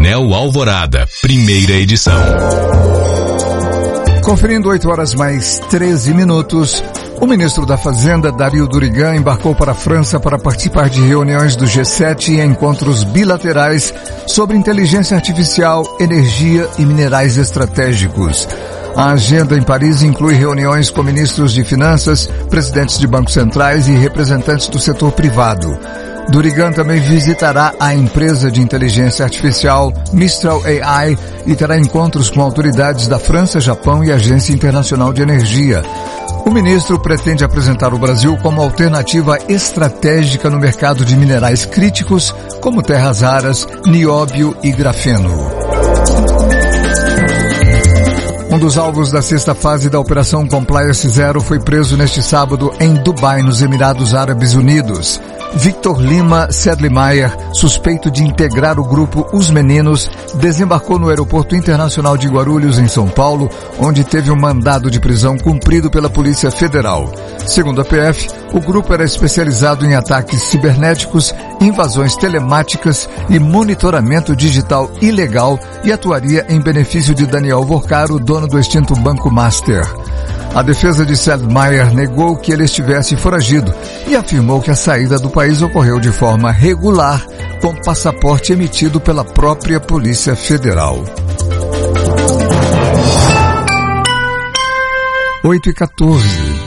Anel Alvorada, primeira edição. Conferindo 8h mais 13. O ministro da Fazenda, Dario Durigan, embarcou para a França para participar de reuniões do G7 e encontros bilaterais sobre inteligência artificial, energia e minerais estratégicos. A agenda em Paris inclui reuniões com ministros de finanças, presidentes de bancos centrais e representantes do setor privado. Durigan também visitará a empresa de inteligência artificial Mistral AI e terá encontros com autoridades da França, Japão e Agência Internacional de Energia. O ministro pretende apresentar o Brasil como alternativa estratégica no mercado de minerais críticos, como terras raras, nióbio e grafeno. Um dos alvos da sexta fase da Operação Compliance Zero foi preso neste sábado em Dubai, nos Emirados Árabes Unidos. Victor Lima Sedlmeier, suspeito de integrar o grupo Os Meninos, desembarcou no Aeroporto Internacional de Guarulhos, em São Paulo, onde teve um mandado de prisão cumprido pela Polícia Federal. Segundo a PF, o grupo era especializado em ataques cibernéticos, invasões telemáticas e monitoramento digital ilegal e atuaria em benefício de Daniel Vorcaro, dono do extinto Banco Master. A defesa de Sedlmeier negou que ele estivesse foragido e afirmou que a saída do país ocorreu de forma regular, com passaporte emitido pela própria Polícia Federal. 8h14.